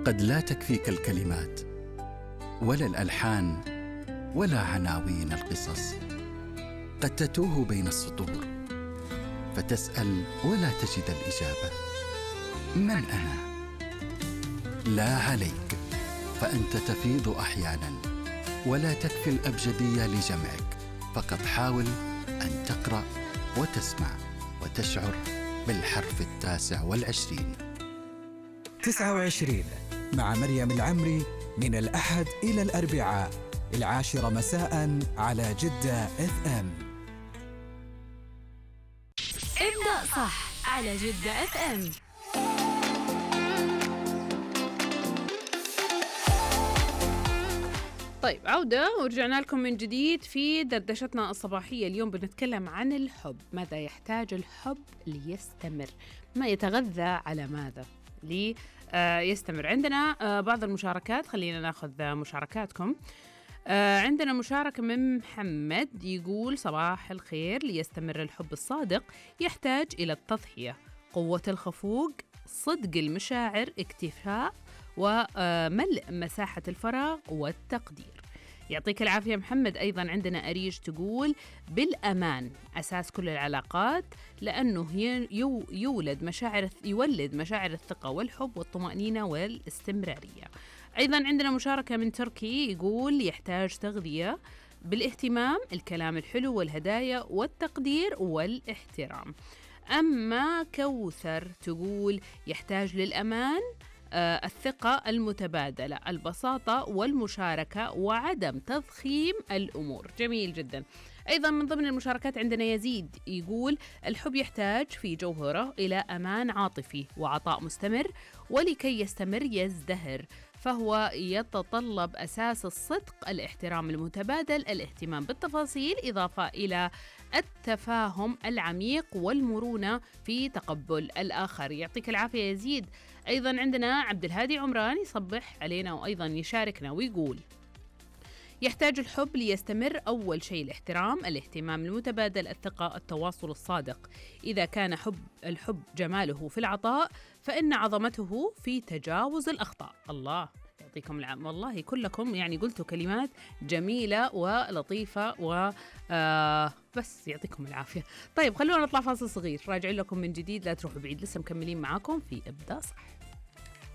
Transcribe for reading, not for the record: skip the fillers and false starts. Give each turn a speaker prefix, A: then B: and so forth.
A: قد لا تكفيك الكلمات ولا الألحان ولا عناوين القصص. قد تتوه بين السطور فتسأل ولا تجد الإجابة. من أنا؟ لا عليك، فأنت تفيض أحيانا ولا تكفي الأبجدية لجمعك. فقط حاول أن تقرأ وتسمع وتشعر بالحرف 29.
B: 29 مع مريم العمري، من الأحد إلى الأربعاء 10 مساء على جدة FM.
C: ابدأ صح على جدة FM. طيب، عودة ورجعنا لكم من جديد في دردشتنا الصباحية. اليوم بنتكلم عن الحب. ماذا يحتاج الحب ليستمر؟ ما يتغذى على ماذا يستمر؟ عندنا بعض المشاركات، خلينا ناخذ مشاركاتكم. عندنا مشاركة من محمد يقول: صباح الخير، ليستمر الحب الصادق يحتاج إلى التضحية، قوة الخفوق، صدق المشاعر، اكتفاء وملء مساحة الفراغ والتقدير. يعطيك العافية محمد. أيضا عندنا أريج تقول: بالأمان أساس كل العلاقات، لأنه يولد مشاعر الثقة والحب والطمأنينة والاستمرارية. أيضا عندنا مشاركة من تركي يقول: يحتاج تغذية بالاهتمام، الكلام الحلو والهدايا والتقدير والاحترام. أما كوثر تقول: يحتاج للأمان، الثقة المتبادلة، البساطة والمشاركة وعدم تضخيم الأمور. جميل جدا. أيضا من ضمن المشاركات عندنا يزيد يقول: الحب يحتاج في جوهره إلى أمان عاطفي وعطاء مستمر، ولكي يستمر يزدهر فهو يتطلب أساس الصدق، الاحترام المتبادل، الاهتمام بالتفاصيل، إضافة إلى التفاهم العميق والمرونة في تقبل الآخر. يعطيك العافية يزيد. أيضا عندنا عبد الهادي عمران يصبح علينا وأيضا يشاركنا ويقول: يحتاج الحب ليستمر أول شيء الاحترام، الاهتمام المتبادل، الثقة، التواصل الصادق. إذا كان الحب جماله في العطاء، فإن عظمته في تجاوز الأخطاء. الله يعطيكم العافية، والله كلكم يعني قلتوا كلمات جميلة ولطيفة بس يعطيكم العافية. طيب خلونا نطلع فاصل صغير، راجعين لكم من جديد، لا تروحوا بعيد، لسه مكملين معاكم في ابدأ صح.